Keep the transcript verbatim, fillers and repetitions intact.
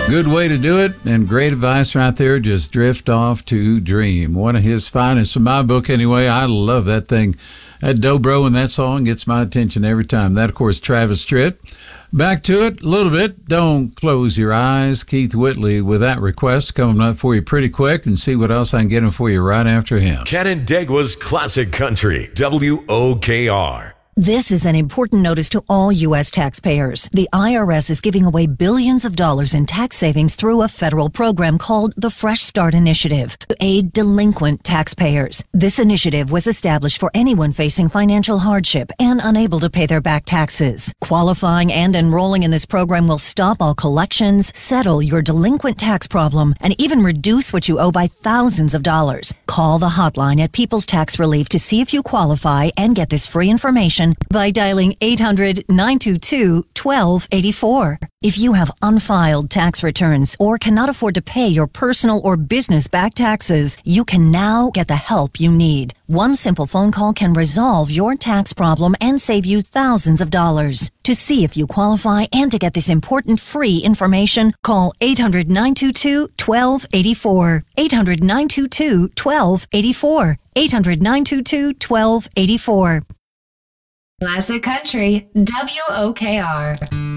Good way to do it, and great advice right there. Just drift off to dream. One of his finest in my book anyway. I love that thing. That dobro and that song gets my attention every time. That, of course, Travis Tritt. Back to it a little bit. Don't close your eyes. Keith Whitley with that request coming up for you pretty quick, and see what else I can get him for you right after him. Canandaigua's Classic Country, W O K R. This is an important notice to all U S taxpayers. The I R S is giving away billions of dollars in tax savings through a federal program called the Fresh Start Initiative to aid delinquent taxpayers. This initiative was established for anyone facing financial hardship and unable to pay their back taxes. Qualifying and enrolling in this program will stop all collections, settle your delinquent tax problem, and even reduce what you owe by thousands of dollars. Call the hotline at People's Tax Relief to see if you qualify and get this free information by dialing eight hundred, nine two two, one two eight four. If you have unfiled tax returns or cannot afford to pay your personal or business back taxes, you can now get the help you need. One simple phone call can resolve your tax problem and save you thousands of dollars. To see if you qualify and to get this important free information, call eight hundred, nine two two, one two eight four. eight hundred, nine two two, one two eight four. eight hundred, nine two two, one two eight four. Classic Country, W O K R.